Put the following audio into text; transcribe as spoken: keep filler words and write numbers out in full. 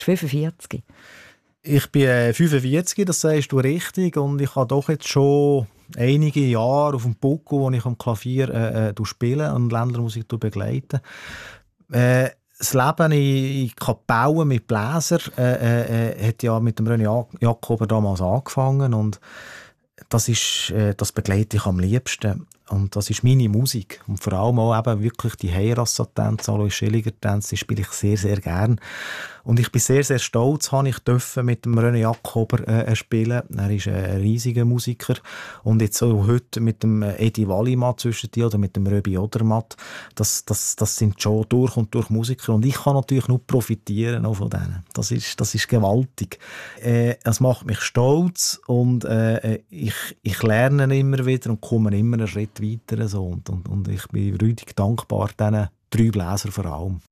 fünfundvierzig. Ich bin äh, fünfundvierzig, das sagst du richtig. Und ich habe doch jetzt schon einige Jahre auf dem Buckel, wo ich am Klavier äh, äh, spiele und Ländlermusik begleite. Äh, das Leben in, in Kapellen mit Bläser äh, äh, hat ja mit dem René Jakober damals angefangen. Und das, ist, äh, das begleite ich am liebsten. Und das ist meine Musik. Und vor allem auch eben wirklich die Heirassatänze, Alois Schilliger-Tänze, die spiele ich sehr, sehr gern. Und ich bin sehr, sehr stolz, habe ich dürfen mit dem René Jakober äh, spielen. Er ist ein riesiger Musiker. Und jetzt auch heute mit dem Edi Wallimann zwischen die oder mit dem Röbi Odermatt. Das, das, das sind schon durch und durch Musiker. Und ich kann natürlich nur profitieren auch von denen. Das ist, das ist gewaltig. Äh, es macht mich stolz und äh, ich, ich lerne immer wieder und komme immer einen Schritt weiter. So. Und, und, und ich bin rüdig dankbar diesen drei Bläser vor allem.